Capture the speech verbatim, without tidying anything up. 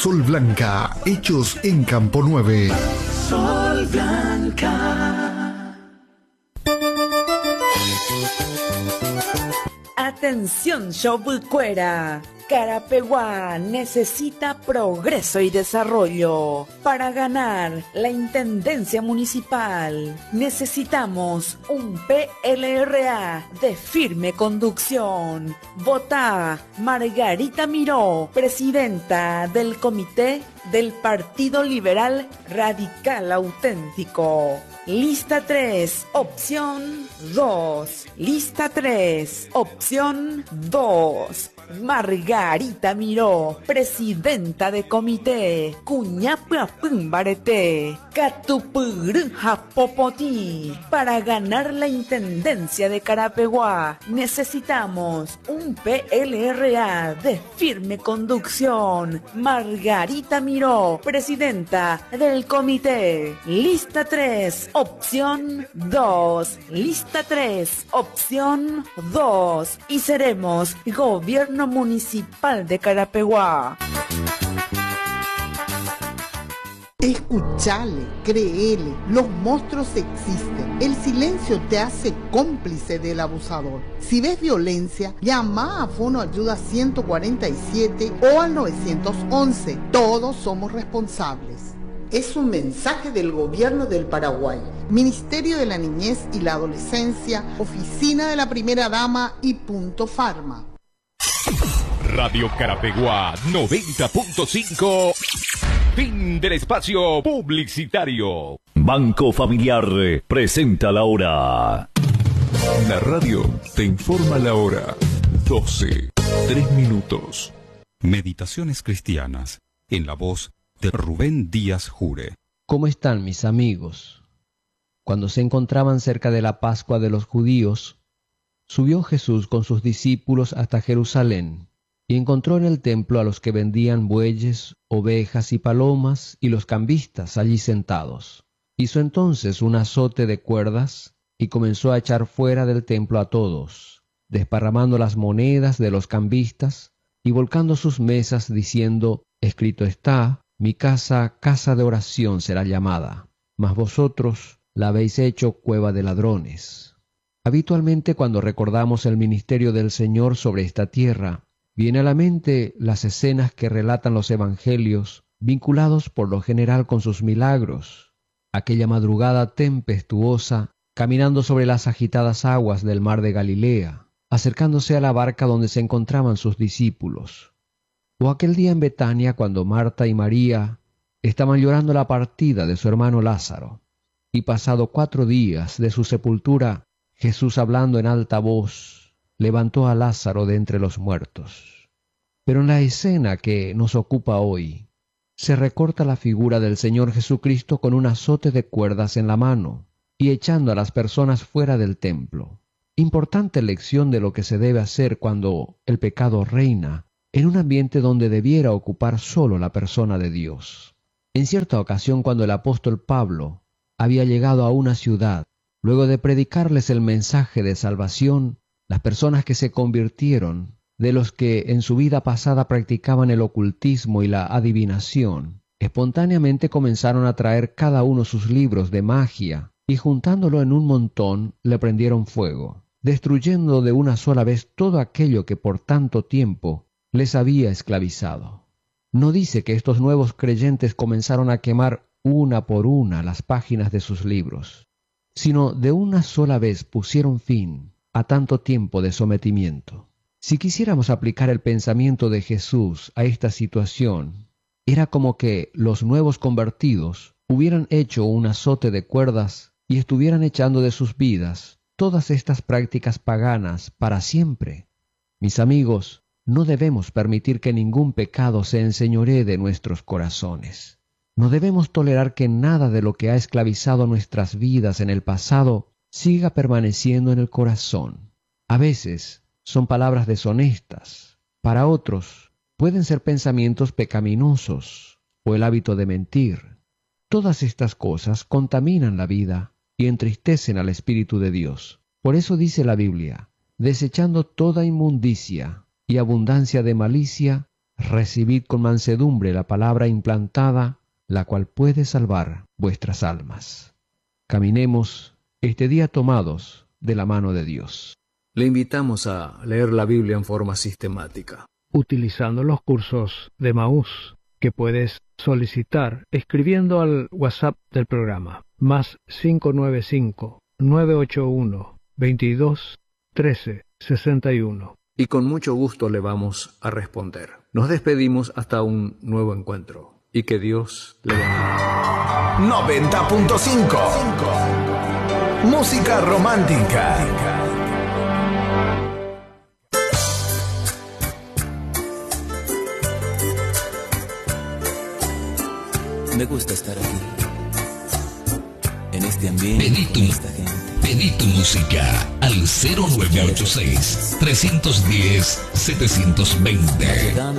Sol Blanca, hechos en Campo nueve. Sol Blanca. Atención, Chobucuera. Carapeguá necesita progreso y desarrollo. Para ganar la Intendencia Municipal necesitamos un P L R A de firme conducción. Vota Margarita Miró, presidenta del Comité del Partido Liberal Radical Auténtico. Lista tres, opción dos. Lista tres, opción dos. Margarita Miró, presidenta de comité. Cuñapapumbarete, Catupurja Popotí. Para ganar la intendencia de Carapeguá necesitamos un P L R A de firme conducción. Margarita Miró, presidenta del comité. Lista tres, opción dos. Lista tres, opción dos. Y seremos gobierno municipal de Carapeguá. Escuchale, créele, los monstruos existen. El silencio te hace cómplice del abusador. Si ves violencia, llama a Fono Ayuda ciento cuarenta y siete o al nueve once. Todos somos responsables. Es un mensaje del Gobierno del Paraguay, Ministerio de la Niñez y la Adolescencia, Oficina de la Primera Dama y Punto Farma. Radio Carapeguá noventa punto cinco. Fin del espacio publicitario. Banco Familiar presenta la hora. La radio te informa la hora. doce, tres minutos. Meditaciones cristianas en la voz de Rubén Díaz Jure. ¿Cómo están mis amigos? Cuando se encontraban cerca de la Pascua de los judíos, subió Jesús con sus discípulos hasta Jerusalén y encontró en el templo a los que vendían bueyes, ovejas y palomas y los cambistas allí sentados. Hizo entonces un azote de cuerdas y comenzó a echar fuera del templo a todos, desparramando las monedas de los cambistas y volcando sus mesas diciendo: escrito está, mi casa, casa de oración será llamada, mas vosotros la habéis hecho cueva de ladrones. Habitualmente cuando recordamos el ministerio del Señor sobre esta tierra, viene a la mente las escenas que relatan los evangelios, vinculados por lo general con sus milagros. Aquella madrugada tempestuosa, caminando sobre las agitadas aguas del mar de Galilea, acercándose a la barca donde se encontraban sus discípulos. O aquel día en Betania cuando Marta y María estaban llorando la partida de su hermano Lázaro, y pasado cuatro días de su sepultura, Jesús hablando en alta voz, levantó a Lázaro de entre los muertos. Pero en la escena que nos ocupa hoy, se recorta la figura del Señor Jesucristo con un azote de cuerdas en la mano y echando a las personas fuera del templo. Importante lección de lo que se debe hacer cuando el pecado reina en un ambiente donde debiera ocupar solo la persona de Dios. En cierta ocasión, cuando el apóstol Pablo había llegado a una ciudad, luego de predicarles el mensaje de salvación, las personas que se convirtieron, de los que en su vida pasada practicaban el ocultismo y la adivinación, espontáneamente comenzaron a traer cada uno sus libros de magia y juntándolo en un montón le prendieron fuego, destruyendo de una sola vez todo aquello que por tanto tiempo les había esclavizado. No dice que estos nuevos creyentes comenzaron a quemar una por una las páginas de sus libros, sino de una sola vez pusieron fin a tanto tiempo de sometimiento. Si quisiéramos aplicar el pensamiento de Jesús a esta situación, era como que los nuevos convertidos hubieran hecho un azote de cuerdas y estuvieran echando de sus vidas todas estas prácticas paganas para siempre. Mis amigos, no debemos permitir que ningún pecado se enseñoree de nuestros corazones. No debemos tolerar que nada de lo que ha esclavizado nuestras vidas en el pasado siga permaneciendo en el corazón. A veces son palabras deshonestas, para otros pueden ser pensamientos pecaminosos o el hábito de mentir. Todas estas cosas contaminan la vida y entristecen al Espíritu de Dios. Por eso dice la Biblia: desechando toda inmundicia y abundancia de malicia, recibid con mansedumbre la palabra implantada, la cual puede salvar vuestras almas. Caminemos este día tomados de la mano de Dios. Le invitamos a leer la Biblia en forma sistemática, utilizando los cursos de Maús que puedes solicitar escribiendo al WhatsApp del programa, más cinco nueve cinco, nueve ocho uno, veintidós, trece, sesenta y uno. Y con mucho gusto le vamos a responder. Nos despedimos hasta un nuevo encuentro. Y que Dios le bendiga. noventa punto cinco. Música romántica. Me gusta estar aquí, en este ambiente, pedí tu, con esta gente. Pedí tu música al cero nueve ocho seis, tres uno cero, siete dos cero.